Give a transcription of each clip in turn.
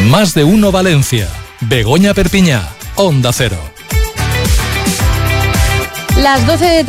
Más de uno Valencia. Begoña Perpiñá, Onda Cero. Las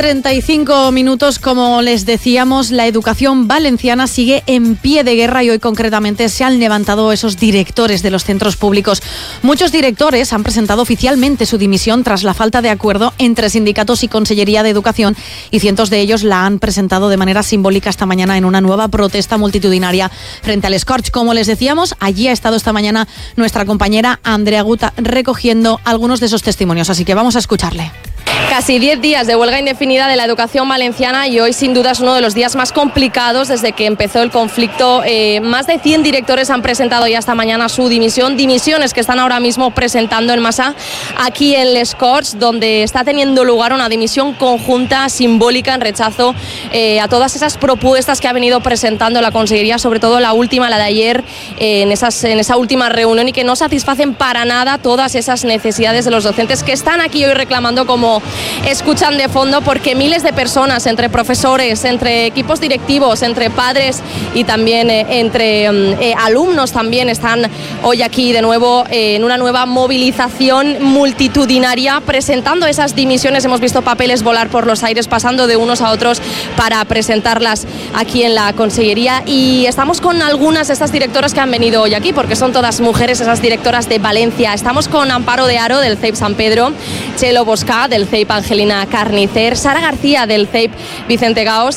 12:35, como les decíamos, la educación valenciana sigue en pie de guerra y hoy concretamente se han levantado esos directores de los centros públicos. Muchos directores han presentado oficialmente su dimisión tras la falta de acuerdo entre sindicatos y Consellería de Educación y cientos de ellos la han presentado de manera simbólica esta mañana en una nueva protesta multitudinaria frente al Scorch. Como les decíamos, allí ha estado esta mañana nuestra compañera Andrea Guta recogiendo algunos de esos testimonios, así que vamos a escucharle. Casi 10 días de huelga indefinida de la educación valenciana y hoy sin duda es uno de los días más complicados desde que empezó el conflicto. Más de 100 directores han presentado ya esta mañana su dimisión, dimisiones que están ahora mismo presentando en masa aquí en Les Corts, donde está teniendo lugar una dimisión conjunta simbólica en rechazo a todas esas propuestas que ha venido presentando la Consellería, sobre todo la última, la de ayer, en esa última reunión, y que no satisfacen para nada todas esas necesidades de los docentes que están aquí hoy reclamando, como escuchan de fondo, porque miles de personas, entre profesores, entre equipos directivos, entre padres y también entre alumnos también están hoy aquí de nuevo en una nueva movilización multitudinaria presentando esas dimisiones. Hemos visto papeles volar por los aires pasando de unos a otros para presentarlas aquí en la Consellería, y estamos con algunas de estas directoras que han venido hoy aquí porque son todas mujeres, esas directoras de Valencia. Estamos con Amparo de Aro del CEIP San Pedro, Chelo Bosca del CEIP Angelina Carnicer, Sara García del CEIP Vicente Gaos.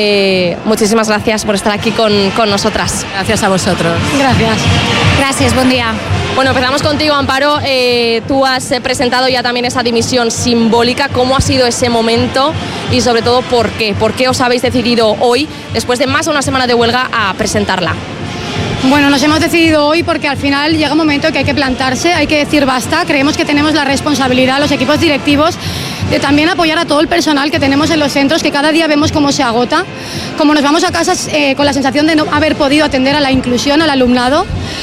Muchísimas gracias por estar aquí con nosotras. Gracias a vosotros. Gracias, buen día. Bueno, empezamos contigo, Amparo. Tú has presentado ya también esa dimisión simbólica. ¿Cómo ha sido ese momento y sobre todo por qué? ¿Por qué os habéis decidido hoy, después de más de una semana de huelga, a presentarla? Bueno, nos hemos decidido hoy porque al final llega un momento que hay que plantarse, hay que decir basta. Creemos que tenemos la responsabilidad, los equipos directivos, de también apoyar a todo el personal que tenemos en los centros, que cada día vemos cómo se agota, cómo nos vamos a casa con la sensación de no haber podido atender a la inclusión, al alumnado,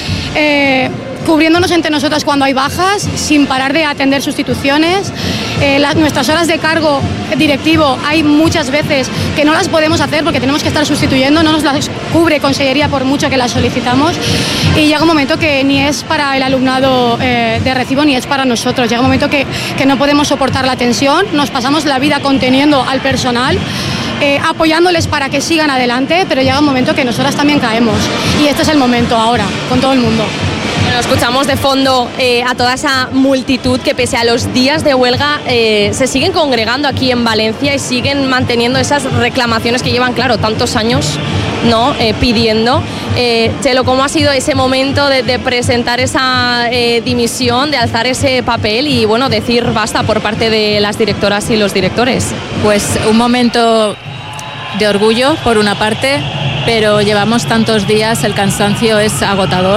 cubriéndonos entre nosotras cuando hay bajas, sin parar de atender sustituciones. Nuestras horas de cargo directivo hay muchas veces que no las podemos hacer porque tenemos que estar sustituyendo, no nos las cubre Consellería por mucho que las solicitamos, y llega un momento que ni es para el alumnado de recibo ni es para nosotros. Llega un momento que no podemos soportar la tensión, nos pasamos la vida conteniendo al personal, apoyándoles para que sigan adelante, pero llega un momento que nosotras también caemos, y este es el momento ahora, con todo el mundo. Bueno, escuchamos de fondo a toda esa multitud que, pese a los días de huelga, se siguen congregando aquí en Valencia y siguen manteniendo esas reclamaciones que llevan, claro, tantos años, ¿no? Pidiendo. Chelo, ¿cómo ha sido ese momento de presentar esa dimisión, de alzar ese papel y, bueno, decir basta por parte de las directoras y los directores? Pues un momento de orgullo, por una parte, pero llevamos tantos días, el cansancio es agotador.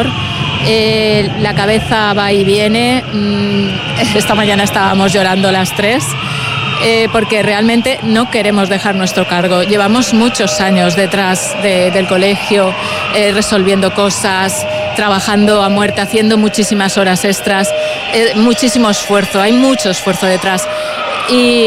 La cabeza va y viene. Esta mañana estábamos llorando las tres porque realmente no queremos dejar nuestro cargo. Llevamos muchos años detrás del colegio, resolviendo cosas, trabajando a muerte, haciendo muchísimas horas extras, muchísimo esfuerzo, hay mucho esfuerzo detrás. Y